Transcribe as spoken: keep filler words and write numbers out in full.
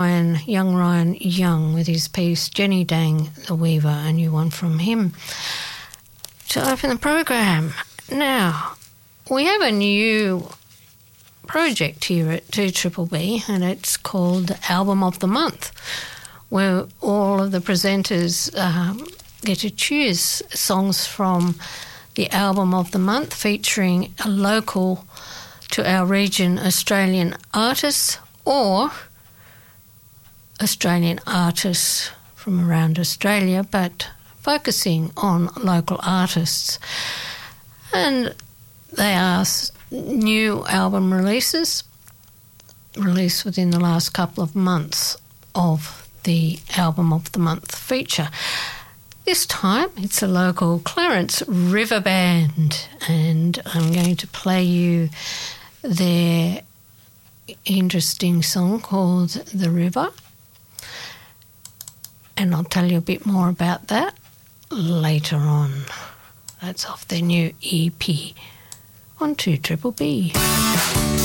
Ryan, young Ryan Young with his piece Jenny Dang the Weaver, a new one from him to open the program. Now, we have a new project here at two B B, and it's called Album of the Month, where all of the presenters um, get to choose songs from the Album of the Month featuring a local to our region Australian artist or Australian artists from around Australia, but focusing on local artists. And they are new album releases released within the last couple of months of the Album of the Month feature. This time it's a local Clarence River Band, and I'm going to play you their interesting song called The River, and I'll tell you a bit more about that later on. That's off their new E P on two B B.